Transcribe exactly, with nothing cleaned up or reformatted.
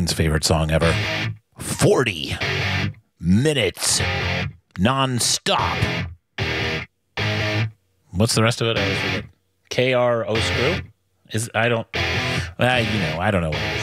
Stocking's favorite song ever. forty minutes non-stop. What's the rest of it? I always forget. K R O screw? Is I don't uh, you know, I don't know what it is.